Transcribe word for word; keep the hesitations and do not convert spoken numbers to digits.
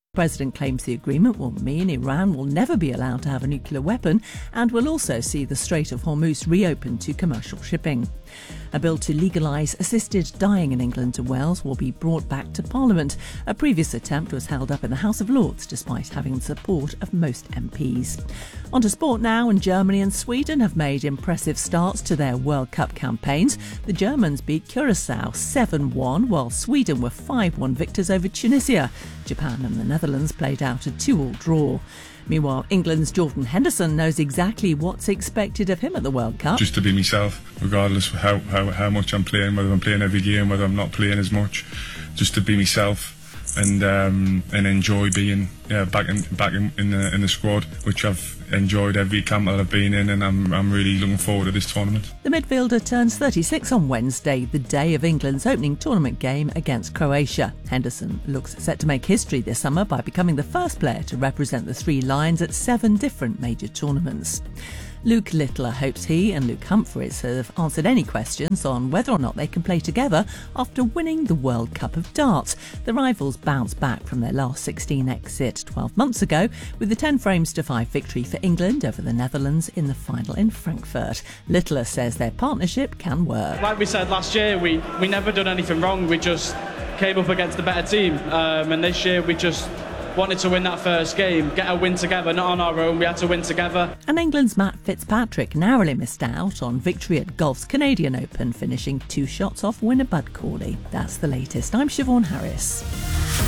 The president claims the agreement will mean Iran will never be allowed to have a nuclear weapon and will also see the Strait of Hormuz reopened to commercial shipping. A bill to legalise assisted dying in England and Wales will be brought back to Parliament. A previous attempt was held up in the House of Lords despite having the support of most M Ps. On to sport now, and Germany and Sweden have made impressive starts to their World Cup campaigns. The Germans beat Curacao seven one, while Sweden were five one victors over Tunisia. Japan and the Netherlands played out a two all draw. Meanwhile, England's Jordan Henderson knows exactly what's expected of him at the World Cup. Just to be myself, regardless of how, how, how much I'm playing, whether I'm playing every game, whether I'm not playing as much. Just to be myself and um, and enjoy being yeah, back in back in, in the in the squad, which I've enjoyed every camp that I've been in, and I'm I'm really looking forward to this tournament. The midfielder turns thirty-six on Wednesday, the day of England's opening tournament game against Croatia. Henderson looks set to make history this summer by becoming the first player to represent the Three Lions at seven different major tournaments. Luke Littler hopes he and Luke Humphries have answered any questions on whether or not they can play together after winning the World Cup of Darts. The rivals bounced back from their last sixteen exit twelve months ago with a ten frames to five victory for England over the Netherlands in the final in Frankfurt. Littler says their partnership can work. Like we said last year, we, we never done anything wrong. We just came up against a better team. Um, and this year we just wanted to win that first game, get a win together, not on our own. We had to win together. And England's Matt Fitzpatrick narrowly missed out on victory at golf's Canadian Open, finishing two shots off winner Bud Cauley. That's the latest. I'm Siobhan Harris.